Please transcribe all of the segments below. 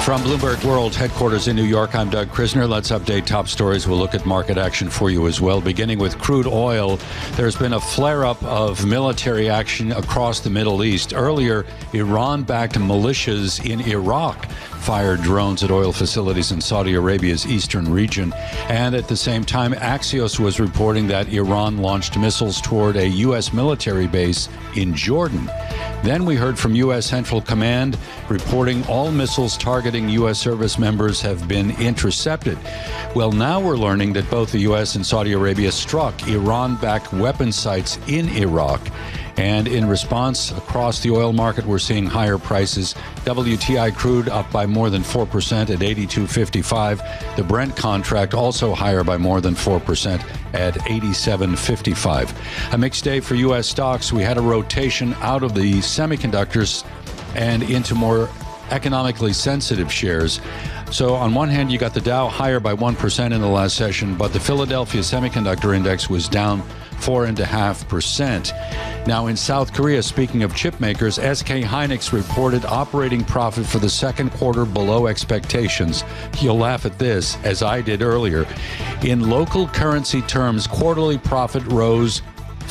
From Bloomberg World headquarters in New York, I'm Doug Krisner. Let's update top stories. We'll look at market action for you as well. Beginning with crude oil, there's been a flare-up of military action across the Middle East. Earlier, Iran-backed militias in Iraq fired drones at oil facilities in Saudi Arabia's eastern region. And at the same time, Axios was reporting that Iran launched missiles toward a U.S. military base in Jordan. Then we heard from U.S. Central Command reporting all missiles targeting U.S. service members have been intercepted. Well, now we're learning that both the U.S. and Saudi Arabia struck Iran-backed weapon sites in Iraq. And in response, across the oil market, we're seeing higher prices. WTI crude up by more than 4% at $82.55. The Brent contract also higher by more than 4% at $87.55. A mixed day for U.S. stocks. We had a rotation out of the semiconductors and into more economically sensitive shares. So on one hand, you got the Dow higher by 1% in the last session, but the Philadelphia Semiconductor Index was down 4.5%. Now in South Korea, speaking of chip makers, SK Hynix reported operating profit for the second quarter below expectations. You'll laugh at this, as I did earlier. In local currency terms, quarterly profit rose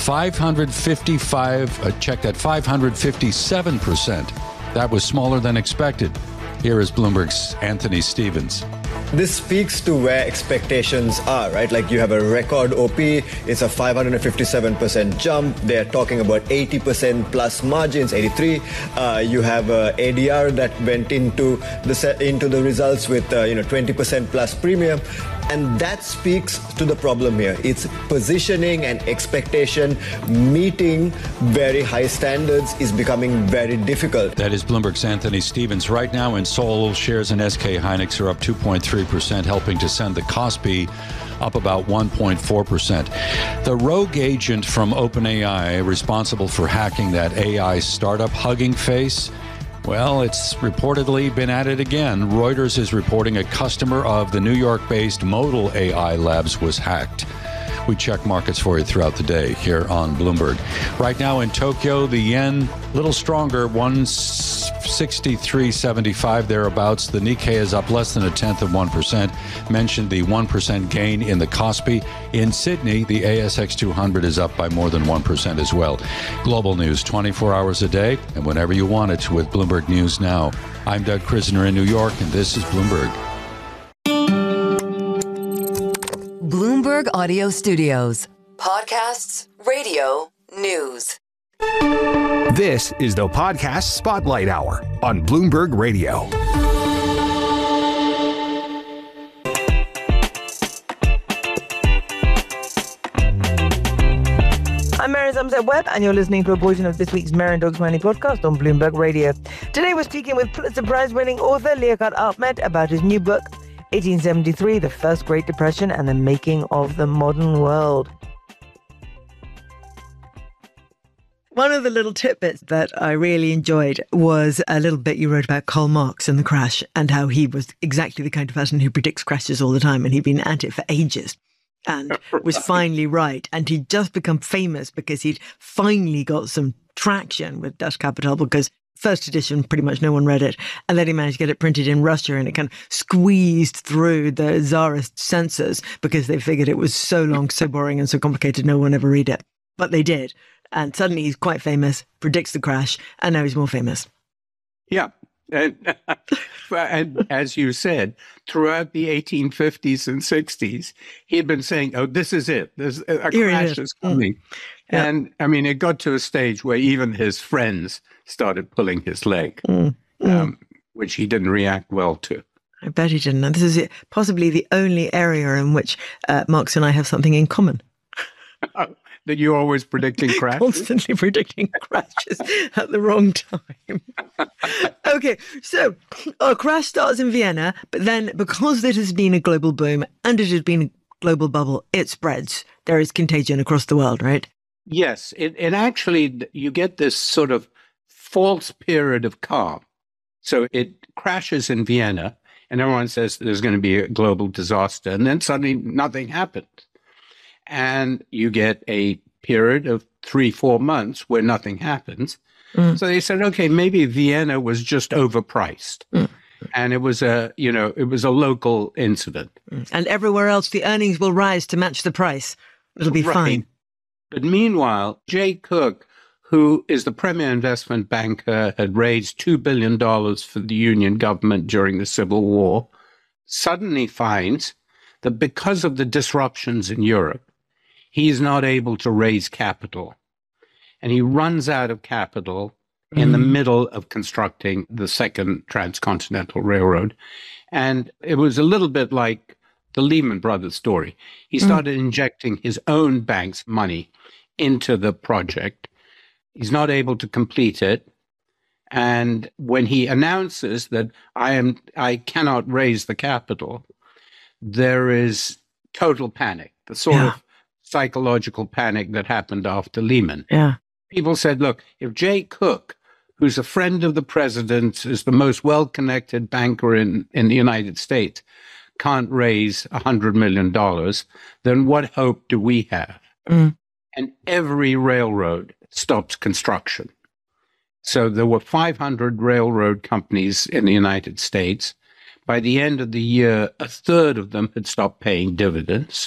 557%. That was smaller than expected. Here is Bloomberg's Anthony Stevens. This speaks to where expectations are, right? Like you have a record OP, it's a 557% jump. They're talking about 80% plus margins, 83. You have ADR that went into the results with 20% plus premium. And that speaks to the problem here. It's positioning and expectation. Meeting very high standards is becoming very difficult. That is Bloomberg's Anthony Stevens. Right now in Seoul, shares in SK Hynix are up 2.3%, helping to send the Kospi up about 1.4%. The rogue agent from OpenAI, responsible for hacking that AI startup Hugging Face, well, it's reportedly been at it again. Reuters is reporting a customer of the New York-based Modal AI Labs was hacked. We check markets for you throughout the day here on Bloomberg. Right now in Tokyo, the yen a little stronger, 163.75 thereabouts. The Nikkei is up less than 0.1%. Mentioned the 1% gain in the Kospi. In Sydney, the ASX 200 is up by more than 1% as well. Global news 24 hours a day and whenever you want it with Bloomberg News Now. I'm Doug Krisner in New York, and this is Bloomberg. Bloomberg Audio Studios. Podcasts, radio, news. This is the Podcast Spotlight Hour on Bloomberg Radio. I'm Mary Zamzat-Webb, and you're listening to a portion of this week's Mary and Doug's Money podcast on Bloomberg Radio. Today we're speaking with Pulitzer Prize-winning author Liaquat Ahmed about his new book, 1873, The First Great Depression and the Making of the Modern World. One of the little tidbits that I really enjoyed was a little bit you wrote about Karl Marx and the crash and how he was exactly the kind of person who predicts crashes all the time, and he'd been at it for ages and was finally right. And he'd just become famous because he'd finally got some traction with Das Kapital, because first edition, pretty much no one read it. And then he managed to get it printed in Russia, and it kind of squeezed through the Tsarist censors because they figured it was so long, so boring and so complicated, no one ever read it. But they did. And suddenly he's quite famous, predicts the crash, and now he's more famous. Yeah. And as you said, throughout the 1850s and 60s, he had been saying, oh, this is it. There's a crash is coming. Yeah. And I mean, it got to a stage where even his friends started pulling his leg, which he didn't react well to. I bet he didn't. And this is possibly the only area in which Marx and I have something in common. That you're always predicting crashes? Constantly predicting crashes at the wrong time. Okay, so our crash starts in Vienna, but then because it has been a global boom and it has been a global bubble, it spreads. There is contagion across the world, right? Yes, it actually, you get this sort of false period of calm. So it crashes in Vienna, and everyone says there's going to be a global disaster, and then suddenly nothing happens. And you get a period of 3-4 months where nothing happens. So they said, okay, maybe Vienna was just overpriced. And it was a local incident. And everywhere else, the earnings will rise to match the price. It'll be fine. But meanwhile, Jay Cooke, who is the premier investment banker, had raised $2 billion for the Union government during the Civil War, suddenly finds that because of the disruptions in Europe, he's not able to raise capital. And he runs out of capital in the middle of constructing the second transcontinental railroad. And it was a little bit like the Lehman Brothers story. He started injecting his own bank's money into the project. He's not able to complete it. And when he announces that I cannot raise the capital, there is total panic, the sort of psychological panic that happened after Lehman. Yeah. People said, look, if Jay Cooke, who's a friend of the president, is the most well-connected banker in the United States, can't raise $100 million, then what hope do we have? And every railroad stopped construction. So there were 500 railroad companies in the United States. By the end of the year, a third of them had stopped paying dividends.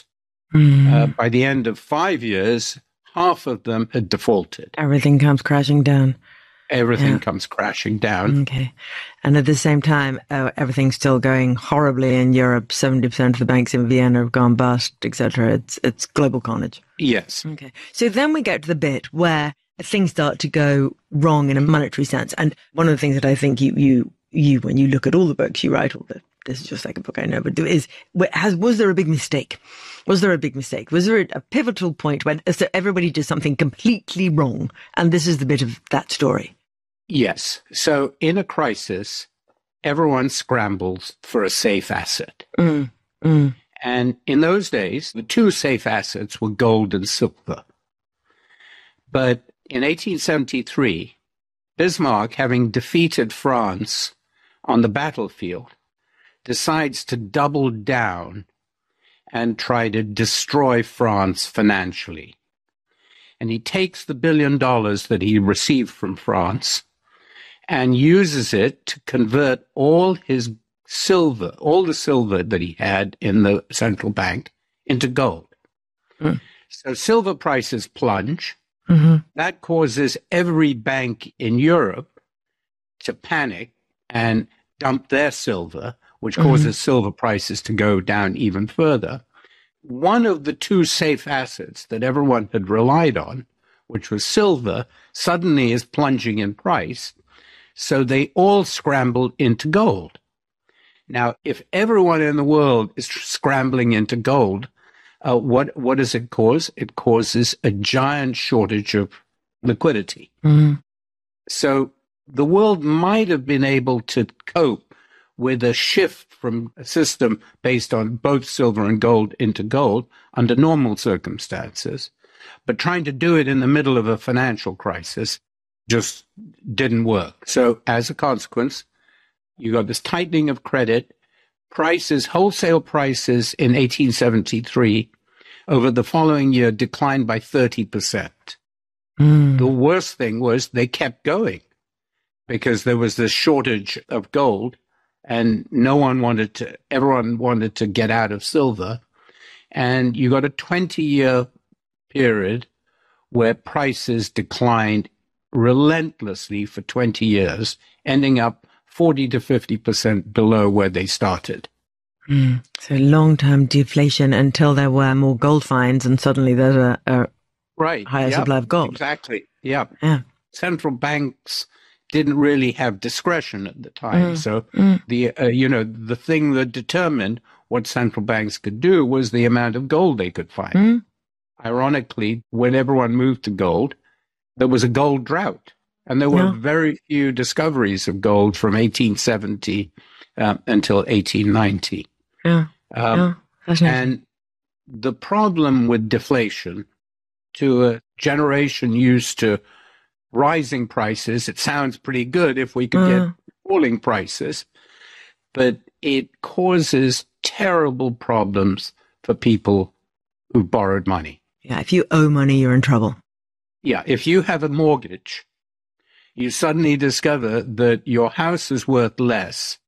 By the end of 5 years, half of them had defaulted. Everything comes crashing down. Everything comes crashing down. Okay. And at the same time, everything's still going horribly in Europe. 70% of the banks in Vienna have gone bust, etc. It's global carnage. Yes. Okay. So then we get to the bit where things start to go wrong in a monetary sense. And one of the things that I think you when you look at all the books you write, this is your second book, I know, but was there a big mistake? Was there a big mistake? Was there a pivotal point when everybody did something completely wrong? And this is the bit of that story. Yes. So in a crisis, everyone scrambles for a safe asset. And in those days, the two safe assets were gold and silver. But in 1873, Bismarck, having defeated France on the battlefield, decides to double down and try to destroy France financially. And he takes the $1 billion that he received from France and uses it to convert all the silver that he had in the central bank into gold. So silver prices plunge. That causes every bank in Europe to panic and dump their silver, which causes silver prices to go down even further. One of the two safe assets that everyone had relied on, which was silver, suddenly is plunging in price. So they all scrambled into gold. Now, if everyone in the world is scrambling into gold, what does it cause? It causes a giant shortage of liquidity. So the world might have been able to cope with a shift from a system based on both silver and gold into gold under normal circumstances. But trying to do it in the middle of a financial crisis just didn't work. So as a consequence, you got this tightening of credit. Wholesale prices in 1873 over the following year declined by 30%. The worst thing was they kept going because there was this shortage of gold and everyone wanted to get out of silver. And you got a 20-year period where prices declined relentlessly for 20 years, ending up 40 to 50% below where they started. So long-term deflation until there were more gold finds, and suddenly there's a higher supply of gold. Exactly. Yeah. Central banks didn't really have discretion at the time. So the thing that determined what central banks could do was the amount of gold they could find. Ironically, when everyone moved to gold, there was a gold drought. And there were very few discoveries of gold from 1870 until 1890. And the problem with deflation, to a generation used to rising prices, it sounds pretty good if we could get falling prices, but it causes terrible problems for people who borrowed money. Yeah, if you owe money, you're in trouble. Yeah, if you have a mortgage, you suddenly discover that your house is worth less